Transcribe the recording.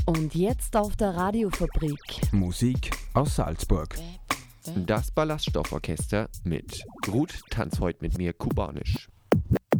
Und jetzt auf der Radiofabrik. Musik aus Salzburg. Das Ballaststofforchester mit Ruth tanzt heute mit mir kubanisch.